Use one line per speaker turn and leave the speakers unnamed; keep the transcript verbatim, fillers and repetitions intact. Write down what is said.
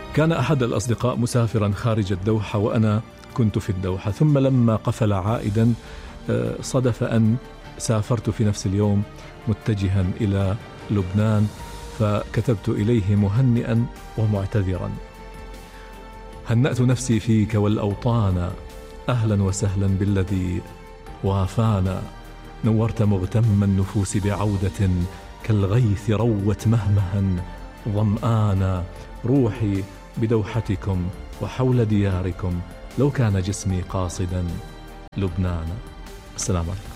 كان أحد الأصدقاء مسافرا خارج الدوحة وأنا كنت في الدوحة، ثم لما قفل عائدا صدف أن سافرت في نفس اليوم متجها إلى لبنان، فكتبت إليه مهنئا ومعتذرا: هنأت نفسي فيك والأوطان، أهلا وسهلا بالذي وافانا، نورت مغتم النفوس بعودة، كالغيث روت مهمها ظمآنا، روحي بدوحتكم وحول دياركم، لو كان جسمي قاصدا لبنانا. السلام عليكم.